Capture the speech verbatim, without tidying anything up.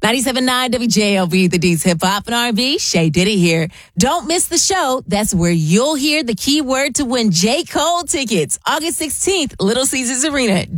ninety-seven point nine W J L B, the D's Hip Hop and R and B. Shay Diddy here. Don't miss the show. That's where you'll hear the keyword to win J. Cole tickets. August sixteenth, Little Caesars Arena.